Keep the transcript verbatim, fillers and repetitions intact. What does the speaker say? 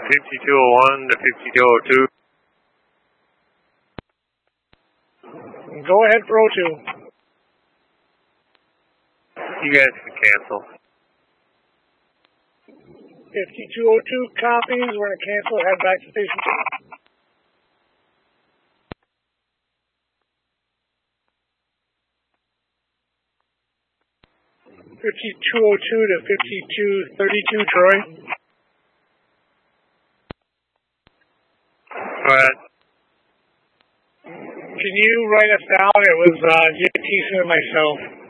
fifty-two oh one to fifty-two oh two. Go ahead for oh two. You guys can cancel. fifty-two oh two copies. We're going to cancel. Head back to station two. fifty-two oh two to fifty-two thirty-two, Troy. Go ahead. Can you write us down? It was uh, J T and myself.